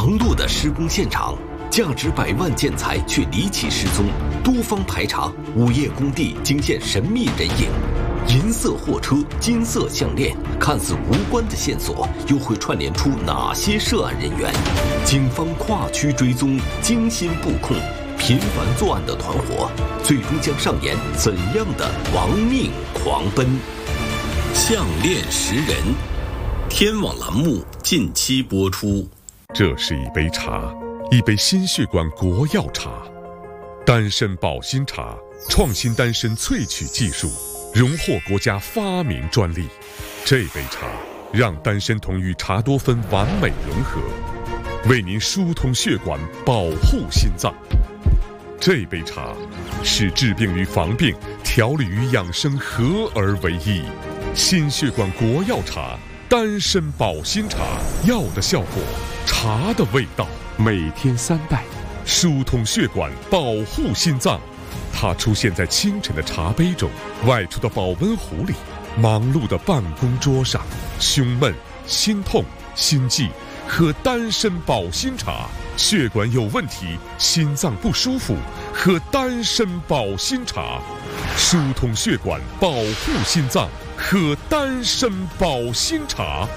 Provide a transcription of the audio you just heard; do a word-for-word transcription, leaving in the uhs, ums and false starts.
忙碌的施工现场，价值百万建材却离奇失踪，多方排查，午夜工地惊现神秘人影。银色货车、金色项链，看似无关的线索，又会串联出哪些涉案人员？警方跨区追踪，精心布控，频繁作案的团伙，最终将上演怎样的亡命狂奔？项链识人，天网栏目近期播出。 这是一杯茶，一杯心血管国药茶，丹参保心茶，创新丹参萃取技术，荣获国家发明专利。这杯茶让丹参同与茶多酚完美融合，为您疏通血管，保护心脏。这杯茶使治病与防病、调理与养生合而为一。心血管国药茶，丹参保心茶，药的效果，茶的味道。每天三袋，疏通血管，保护心脏。它出现在清晨的茶杯中，外出的保温壶里，忙碌的办公桌上。胸闷、心痛、心悸，喝丹参保心茶；血管有问题，心脏不舒服，喝丹参保心茶。疏通血管，保护心脏，喝丹参保心茶。